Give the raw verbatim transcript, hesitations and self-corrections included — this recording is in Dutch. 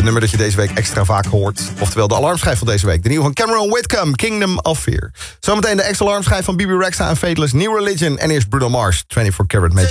Het nummer dat je deze week extra vaak hoort. Oftewel de alarmschijf van deze week. De nieuwe van Cameron Whitcomb, Kingdom of Fear. Zometeen de extra alarmschijf van B B Rexha en Faithless, New Religion. En eerst Bruno Mars, vierentwintig karat Magic.